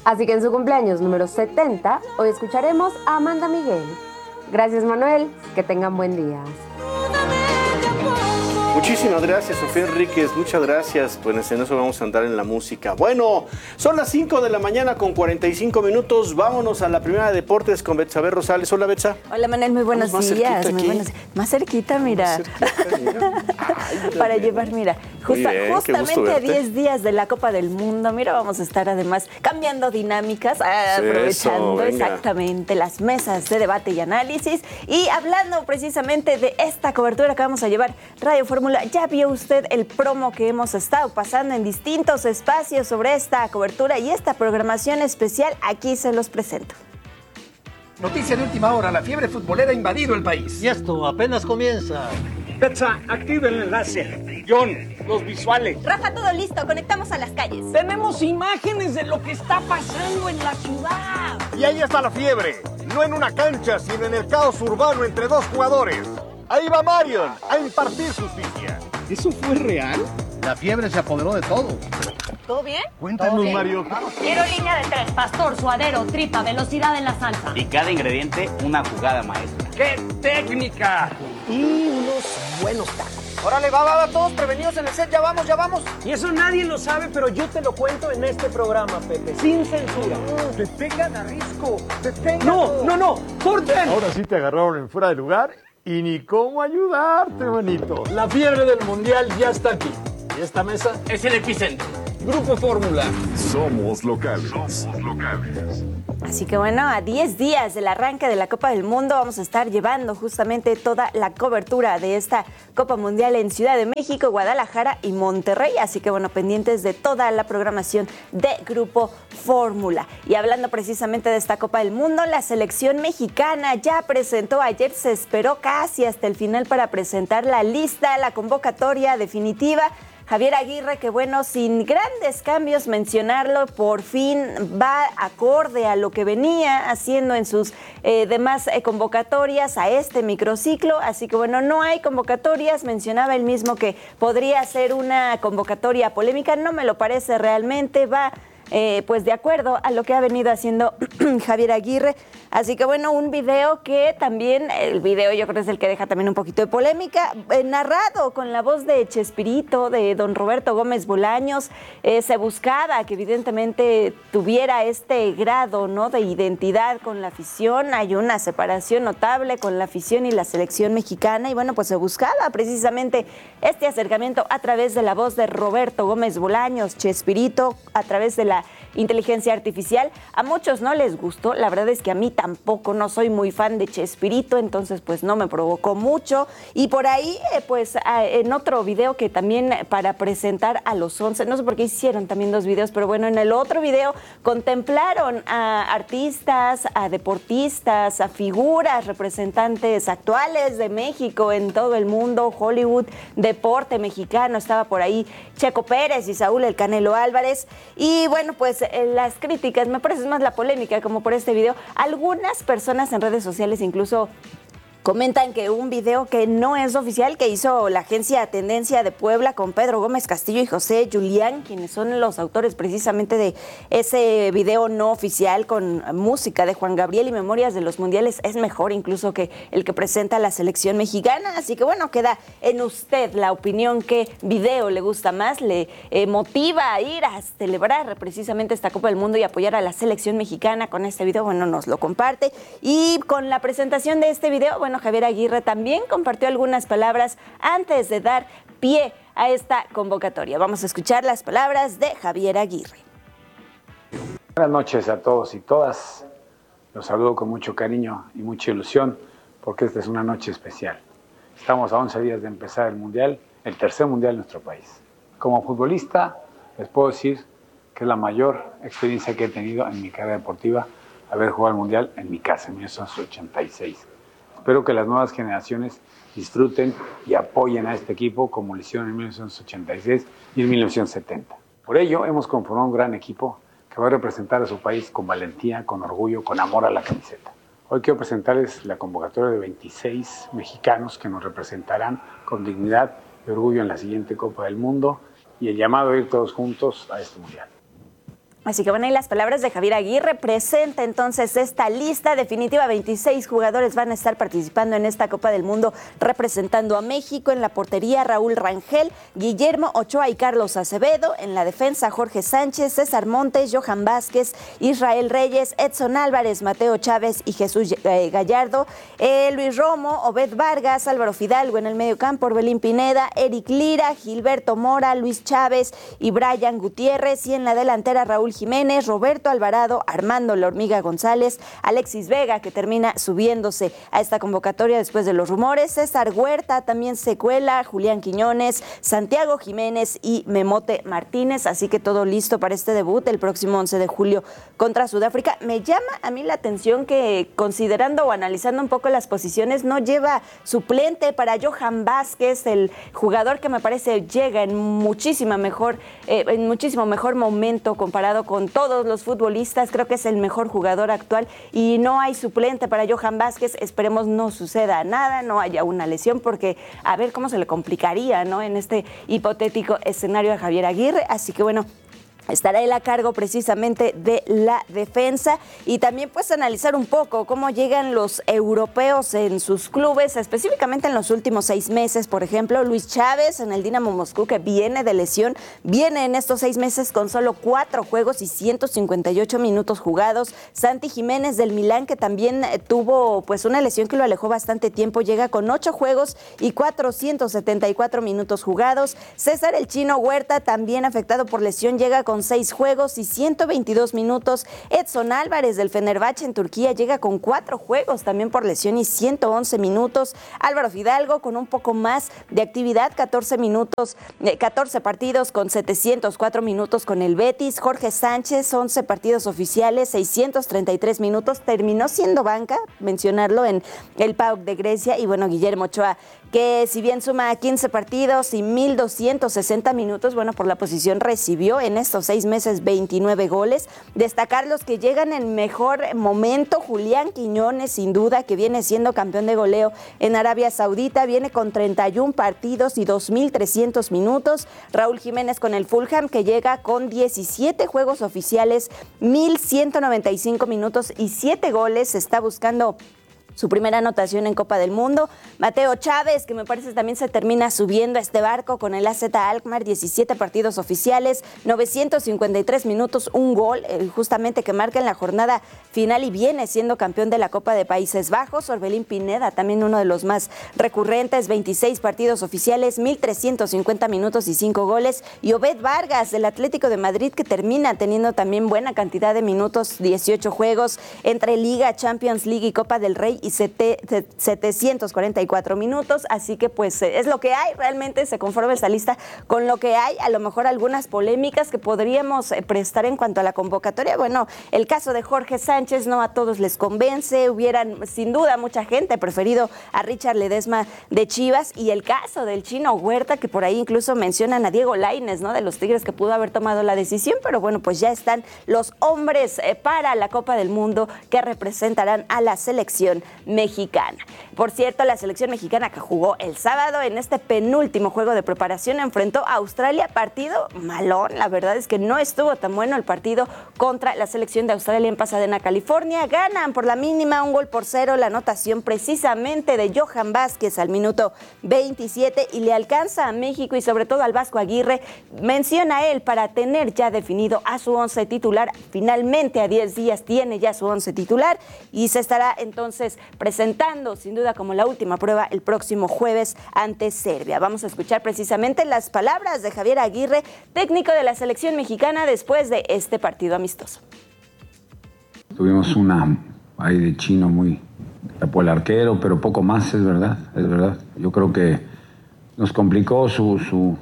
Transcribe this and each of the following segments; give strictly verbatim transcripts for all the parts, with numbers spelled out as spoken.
Así que en su cumpleaños número setenta, hoy escucharemos a Amanda Miguel. Gracias, Manuel, que tengan buen día. Muchísimas gracias, Sofía Enríquez, muchas gracias. Pues en eso vamos a andar en la música. Bueno, son las cinco de la mañana con cuarenta y cinco minutos. Vámonos a la primera de deportes con Betsabe Rosales. Hola, Betsa. Hola, Manuel, muy buenos más días. Muy aquí. buenos... Más cerquita, mira. Más cerquita, mira. Ay, Para bien. llevar, mira, justa, bien, justamente a diez días de la Copa del Mundo. Mira, vamos a estar además cambiando dinámicas, aprovechando eso, exactamente las mesas de debate y análisis. Y hablando precisamente de esta cobertura que vamos a llevar, Radio Fórmula, ya vio usted el promo que hemos estado pasando en distintos espacios sobre esta cobertura y esta programación especial. Aquí se los presento. Noticia de última hora, la fiebre futbolera ha invadido el país. Y esto apenas comienza. Betsa, activa el enlace. John, los visuales. Rafa, todo listo, conectamos a las calles. Tenemos imágenes de lo que está pasando en la ciudad. Y ahí está la fiebre, no en una cancha, sino en el caos urbano entre dos jugadores. Ahí va Marion a impartir justicia. ¿Eso fue real? La fiebre se apoderó de todo. ¿Todo bien? Cuéntanos, Mario. Quiero línea de tres, pastor, suadero, tripa, velocidad en la salsa. Y cada ingrediente, una jugada maestra. ¡Qué técnica! Y unos buenos tacos. Órale, va, va, va, todos prevenidos en el set, ya vamos, ya vamos. Y eso nadie lo sabe, pero yo te lo cuento en este programa, Pepe, sin censura. Detengan a Risco, detengan. No, no, no, corten. Ahora sí te agarraron en fuera de lugar y ni cómo ayudarte, manito. La fiebre del mundial ya está aquí. Y esta mesa es el epicentro. Grupo Fórmula. Somos locales. Somos locales. Así que bueno, a diez días del arranque de la Copa del Mundo vamos a estar llevando justamente toda la cobertura de esta Copa Mundial en Ciudad de México, Guadalajara y Monterrey. Así que bueno, pendientes de toda la programación de Grupo Fórmula. Y hablando precisamente de esta Copa del Mundo, la selección mexicana ya presentó, ayer se esperó casi hasta el final para presentar la lista, la convocatoria definitiva. Javier Aguirre, que bueno, sin grandes cambios mencionarlo, por fin va acorde a lo que venía haciendo en sus eh, demás eh, convocatorias a este microciclo, así que bueno, no hay convocatorias, mencionaba él mismo que podría ser una convocatoria polémica, no me lo parece realmente, va eh, pues de acuerdo a lo que ha venido haciendo Javier Aguirre. Así que bueno, un video que también, el video yo creo es el que deja también un poquito de polémica, eh, narrado con la voz de Chespirito, de don Roberto Gómez Bolaños. Eh, se buscaba que evidentemente tuviera este grado, ¿no?, de identidad con la afición. Hay una separación notable con la afición y la selección mexicana y bueno, pues se buscaba precisamente este acercamiento a través de la voz de Roberto Gómez Bolaños, Chespirito, a través de la inteligencia artificial. A muchos no les gustó, la verdad es que a mí tampoco, no soy muy fan de Chespirito, entonces pues no me provocó mucho. Y por ahí, eh, pues en otro video que también para presentar a los once, no sé por qué hicieron también dos videos, pero bueno, en el otro video contemplaron a artistas, a deportistas, a figuras, representantes actuales de México en todo el mundo, Hollywood, deporte mexicano, estaba por ahí Checo Pérez y Saúl El Canelo Álvarez. Y bueno, pues eh, las críticas, me parece más la polémica como por este video. Algunas personas en redes sociales incluso comentan que un video que no es oficial, que hizo la agencia Tendencia de Puebla con Pedro Gómez Castillo y José Julián, quienes son los autores precisamente de ese video no oficial con música de Juan Gabriel y Memorias de los Mundiales, es mejor incluso que el que presenta la selección mexicana. Así que bueno, queda en usted la opinión, qué video le gusta más, le eh, motiva a ir a celebrar precisamente esta Copa del Mundo y apoyar a la selección mexicana con este video. Bueno, nos lo comparte. Y con la presentación de este video, bueno, Javier Aguirre también compartió algunas palabras antes de dar pie a esta convocatoria. Vamos a escuchar las palabras de Javier Aguirre. Buenas noches a todos y todas. Los saludo con mucho cariño y mucha ilusión porque esta es una noche especial. Estamos a once días de empezar el Mundial, el tercer Mundial en nuestro país. Como futbolista les puedo decir que es la mayor experiencia que he tenido en mi carrera deportiva haber jugado el Mundial en mi casa en mil novecientos ochenta y seis. Espero que las nuevas generaciones disfruten y apoyen a este equipo como lo hicieron en mil novecientos ochenta y seis y en mil novecientos setenta. Por ello, hemos conformado un gran equipo que va a representar a su país con valentía, con orgullo, con amor a la camiseta. Hoy quiero presentarles la convocatoria de veintiséis mexicanos que nos representarán con dignidad y orgullo en la siguiente Copa del Mundo y el llamado a ir todos juntos a este Mundial. Así que bueno, y las palabras de Javier Aguirre presenta entonces esta lista definitiva. veintiséis jugadores van a estar participando en esta Copa del Mundo representando a México. En la portería, Raúl Rangel, Guillermo Ochoa y Carlos Acevedo. En la defensa, Jorge Sánchez, César Montes, Johan Vázquez, Israel Reyes, Edson Álvarez, Mateo Chávez y Jesús Gallardo. Eh, Luis Romo, Obed Vargas, Álvaro Fidalgo en el mediocampo, Orbelín Pineda, Eric Lira, Gilberto Mora, Luis Chávez y Brian Gutiérrez. Y en la delantera, Raúl Jiménez, Roberto Alvarado, Armando La Hormiga González, Alexis Vega, que termina subiéndose a esta convocatoria después de los rumores, César Huerta también se cuela, Julián Quiñones, Santiago Jiménez y Memote Martínez, así que todo listo para este debut el próximo once de julio contra Sudáfrica. Me llama a mí la atención que, considerando o analizando un poco las posiciones, no lleva suplente para Johan Vázquez, el jugador que me parece llega en muchísima mejor, eh, en muchísimo mejor momento comparado con todos los futbolistas. Creo que es el mejor jugador actual y no hay suplente para Johan Vázquez. Esperemos no suceda nada, no haya una lesión, porque a ver cómo se le complicaría, ¿no?, en este hipotético escenario a Javier Aguirre. Así que bueno, estará él a cargo precisamente de la defensa y también pues analizar un poco cómo llegan los europeos en sus clubes, específicamente en los últimos seis meses. Por ejemplo, Luis Chávez en el Dinamo Moscú, que viene de lesión, viene en estos seis meses con solo cuatro juegos y ciento cincuenta y ocho minutos jugados. Santi Jiménez del Milán, que también tuvo pues una lesión que lo alejó bastante tiempo, llega con ocho juegos y cuatrocientos setenta y cuatro minutos jugados. César el Chino Huerta, también afectado por lesión, llega con con seis juegos y ciento veintidós minutos. Edson Álvarez del Fenerbahce en Turquía llega con cuatro juegos también por lesión y ciento once minutos. Álvaro Fidalgo con un poco más de actividad, catorce minutos, eh, catorce partidos con setecientos cuatro minutos con el Betis. Jorge Sánchez, once partidos oficiales, seiscientos treinta y tres minutos. Terminó siendo banca, mencionarlo, en el P A O K de Grecia. Y bueno, Guillermo Ochoa, que si bien suma quince partidos y mil doscientos sesenta minutos, bueno, por la posición recibió en estos seis meses veintinueve goles. Destacar los que llegan en mejor momento: Julián Quiñones, sin duda, que viene siendo campeón de goleo en Arabia Saudita, viene con treinta y un partidos y dos mil trescientos minutos. Raúl Jiménez con el Fulham, que llega con diecisiete juegos oficiales, mil ciento noventa y cinco minutos y siete goles, está buscando su primera anotación en Copa del Mundo. Mateo Chávez, que me parece también se termina subiendo a este barco con el A Z Alkmaar, diecisiete partidos oficiales, novecientos cincuenta y tres minutos, un gol, eh, justamente que marca en la jornada final y viene siendo campeón de la Copa de Países Bajos. Orbelín Pineda, también uno de los más recurrentes, veintiséis partidos oficiales, mil trescientos cincuenta minutos y cinco goles. Y Obed Vargas del Atlético de Madrid, que termina teniendo también buena cantidad de minutos, dieciocho juegos entre Liga, Champions League y Copa del Rey, y setecientos cuarenta y cuatro minutos, así que pues es lo que hay. Realmente se conforma esta lista con lo que hay. A lo mejor algunas polémicas que podríamos prestar en cuanto a la convocatoria. Bueno, el caso de Jorge Sánchez no a todos les convence, hubieran sin duda mucha gente preferido a Richard Ledesma de Chivas, y el caso del Chino Huerta, que por ahí incluso mencionan a Diego Lainez, ¿no?, de los Tigres, que pudo haber tomado la decisión, pero bueno, pues ya están los hombres para la Copa del Mundo que representarán a la selección mexicana. Por cierto, la selección mexicana, que jugó el sábado en este penúltimo juego de preparación, enfrentó a Australia, partido malón. La verdad es que no estuvo tan bueno el partido contra la selección de Australia en Pasadena, California. Ganan por la mínima, un gol por cero, la anotación precisamente de Johan Vázquez al minuto veintisiete, y le alcanza a México y sobre todo al Vasco Aguirre, menciona él, para tener ya definido a su once titular. Finalmente, a diez días tiene ya su once titular y se estará entonces presentando sin duda como la última prueba el próximo jueves ante Serbia. Vamos a escuchar precisamente las palabras de Javier Aguirre, técnico de la selección mexicana, después de este partido amistoso. Tuvimos una ahí de Chino muy tapó el arquero, pero poco más, es verdad, es verdad. Yo creo que nos complicó su, su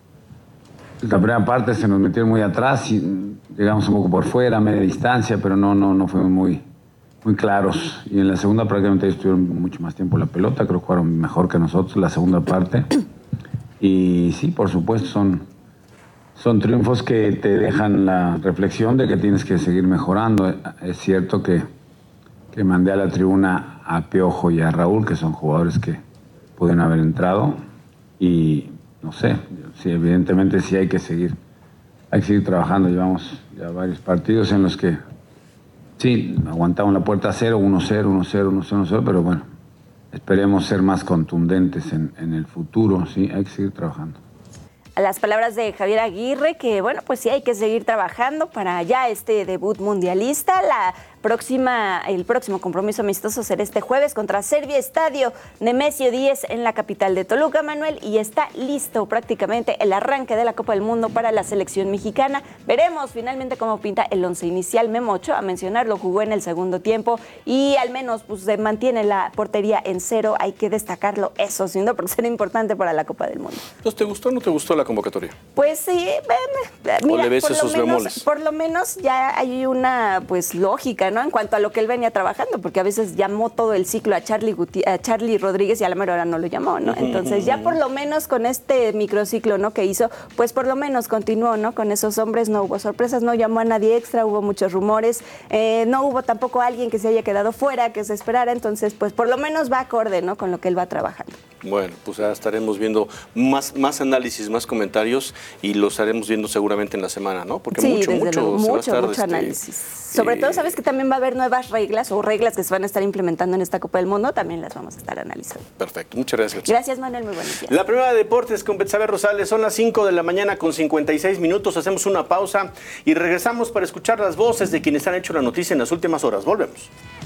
la primera parte, se nos metió muy atrás y llegamos un poco por fuera, a media distancia, pero no, no, no fuimos muy muy claros, y en la segunda prácticamente estuvieron mucho más tiempo la pelota, creo que jugaron mejor que nosotros la segunda parte, y sí, por supuesto, son, son triunfos que te dejan la reflexión de que tienes que seguir mejorando. Es cierto que, que mandé a la tribuna a Piojo y a Raúl, que son jugadores que pudieron haber entrado, y no sé, sí, evidentemente sí hay que seguir, hay que seguir trabajando. Llevamos ya ya varios partidos en los que sí, aguantamos la puerta a cero, uno cero, uno cero, uno cero, uno cero, pero bueno, esperemos ser más contundentes en, en el futuro, sí, hay que seguir trabajando. A las palabras de Javier Aguirre, que bueno, pues sí hay que seguir trabajando para ya este debut mundialista. La próxima, el próximo compromiso amistoso será este jueves contra Serbia, estadio Nemesio diez en la capital de Toluca, Manuel, y está listo prácticamente el arranque de la Copa del Mundo para la selección mexicana. Veremos finalmente cómo pinta el once inicial. Memo Ochoa, a mencionarlo, jugó en el segundo tiempo y al menos pues se mantiene la portería en cero. Hay que destacarlo eso, sin duda, porque será importante para la Copa del Mundo. Entonces, ¿te gustó o no te gustó la convocatoria? Pues sí, mira, ¿O le ves por esos lo menos, bemoles? por lo menos ya hay una pues lógica, ¿no? En cuanto a lo que él venía trabajando, porque a veces llamó todo el ciclo a Charlie, Guti- a Charlie Rodríguez y a la mera hora no lo llamó, ¿no? Entonces ya por lo menos con este microciclo, ¿no? Que hizo, pues por lo menos continuó, ¿no? Con esos hombres no hubo sorpresas, no llamó a nadie extra, hubo muchos rumores, eh, no hubo tampoco alguien que se haya quedado fuera, que se esperara, entonces pues por lo menos va acorde, ¿no? Con lo que él va trabajando. Bueno, pues ya estaremos viendo más, más análisis, más comentarios y lo estaremos viendo seguramente en la semana, ¿no? Porque sí, mucho, desde mucho luego, se va a mucho, estar, mucho este, análisis. Sobre eh, todo, sabes que también va a haber nuevas reglas o reglas que se van a estar implementando en esta Copa del Mundo, también las vamos a estar analizando. Perfecto, muchas gracias. Gracias, Manuel, muy buenos días. La primera de deportes con Betsabe Rosales, son las cinco de la mañana con cincuenta y seis minutos, hacemos una pausa y regresamos para escuchar las voces de quienes han hecho la noticia en las últimas horas. Volvemos.